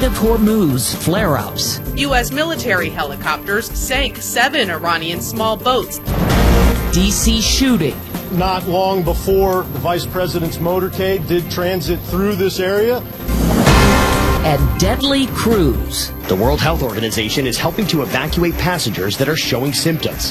of Hormuz, flare-ups. U.S. military helicopters sank 7 Iranian small boats. D.C. shooting. Not long before the vice president's motorcade did transit through this area. And deadly cruise. The World Health Organization is helping to evacuate passengers that are showing symptoms.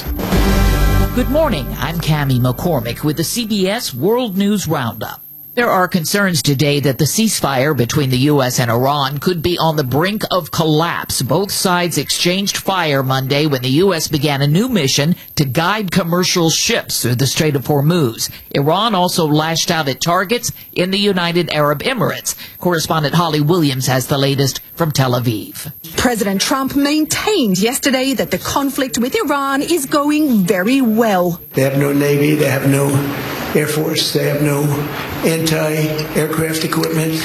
Good morning, I'm Cammie McCormick with the CBS World News Roundup. There are concerns today that the ceasefire between the U.S. and Iran could be on the brink of collapse. Both sides exchanged fire Monday when the U.S. began a new mission to guide commercial ships through the Strait of Hormuz. Iran also lashed out at targets in the United Arab Emirates. Correspondent Holly Williams has the latest from Tel Aviv. President Trump maintained yesterday that the conflict with Iran is going very well. They have no Navy, they have no Air Force, they have no anti-aircraft equipment.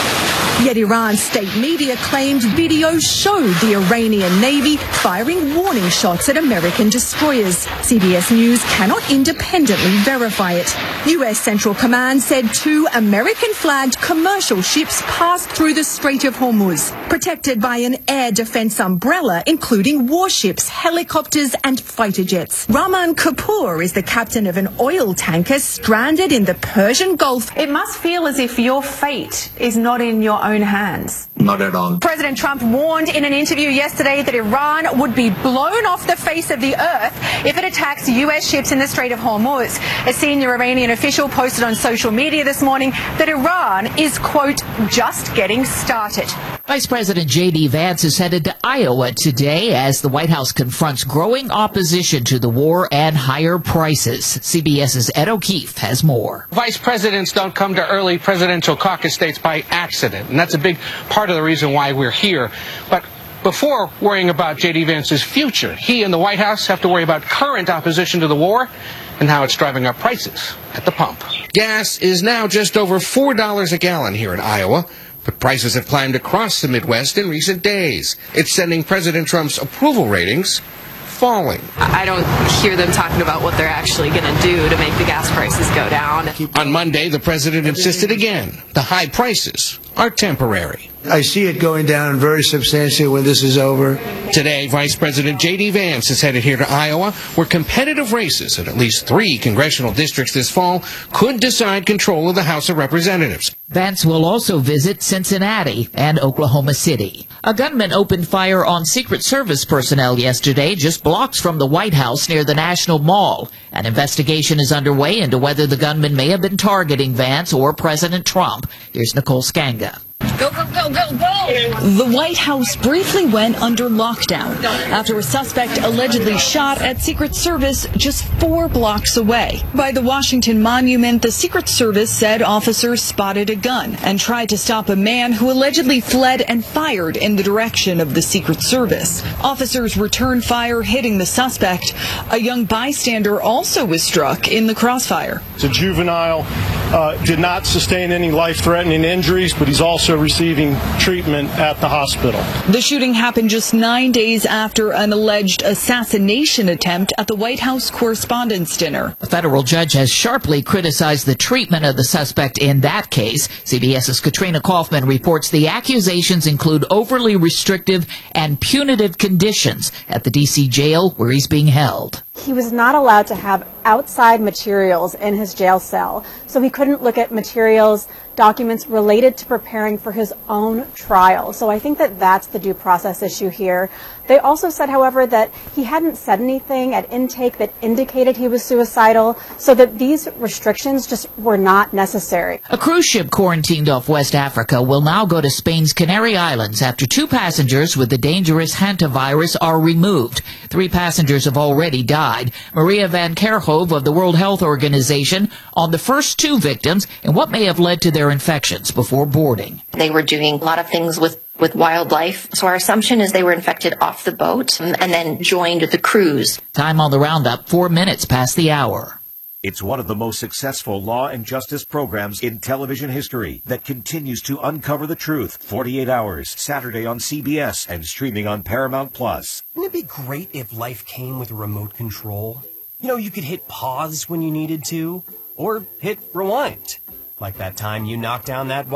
Yet Iran's state media claimed videos showed the Iranian Navy firing warning shots at American destroyers. CBS News cannot independently verify it. U.S. Central Command said 2 American-flagged commercial ships passed through the Strait of Hormuz, protected by an air defense umbrella, including warships, helicopters, and fighter jets. Rahman Kapoor is the captain of an oil tanker stranded in the Persian Gulf. It must feel as if your fate is not in your own hands. Not at all. President Trump warned in an interview yesterday that Iran would be blown off the face of the earth if it attacks U.S. ships in the Strait of Hormuz. A senior Iranian official posted on social media this morning that Iran is, quote, just getting started. Vice President J.D. Vance is headed to Iowa today as the White House confronts growing opposition to the war and higher prices. CBS's Ed O'Keefe has more. Vice presidents don't come to early presidential caucus states by accident, and that's a big part of the reason why we're here. But before worrying about J.D. Vance's future, he and the White House have to worry about current opposition to the war and how it's driving up prices at the pump. Gas is now just over $4 a gallon here in Iowa, but prices have climbed across the Midwest in recent days. It's sending President Trump's approval ratings falling. I don't hear them talking about what they're actually going to do to make the gas prices go down. On Monday, the president insisted again the high prices are temporary. I see it going down very substantially when this is over. Today, Vice President J.D. Vance is headed here to Iowa, where competitive races in at least 3 congressional districts this fall could decide control of the House of Representatives. Vance will also visit Cincinnati and Oklahoma City. A gunman opened fire on Secret Service personnel yesterday just blocks from the White House near the National Mall. An investigation is underway into whether the gunman may have been targeting Vance or President Trump. Here's Nicole Skanga. Go, go, go, go, go! The White House briefly went under lockdown after a suspect allegedly shot at Secret Service just 4 blocks away. By the Washington Monument, the Secret Service said officers spotted a gun and tried to stop a man who allegedly fled and fired in the direction of the Secret Service. Officers returned fire, hitting the suspect. A young bystander also was struck in the crossfire. The juvenile did not sustain any life-threatening injuries, but he's also receiving treatment at the hospital. The shooting happened just 9 days after an alleged assassination attempt at the White House Correspondents' Dinner. A federal judge has sharply criticized the treatment of the suspect in that case. CBS's Katrina Kaufman reports the accusations include overly restrictive and punitive conditions at the D.C. jail where he's being held. He was not allowed to have outside materials in his jail cell, so he couldn't look at materials, documents related to preparing for his own trial. So I think that that's the due process issue here. They also said, however, that he hadn't said anything at intake that indicated he was suicidal, so that these restrictions just were not necessary. A cruise ship quarantined off West Africa will now go to Spain's Canary Islands after 2 passengers with the dangerous hantavirus are removed. 3 passengers have already died. Maria van Kerkhove of the World Health Organization on the first 2 victims and what may have led to their infections before boarding. They were doing a lot of things with wildlife, so our assumption is they were infected off the boat and then joined the cruise. Time on the roundup, 4 minutes past the hour. It's one of the most successful law and justice programs in television history that continues to uncover the truth. 48 Hours, Saturday on CBS and streaming on Paramount+. Wouldn't it be great if life came with a remote control? You know, you could hit pause when you needed to, or hit rewind. Like that time you knocked down that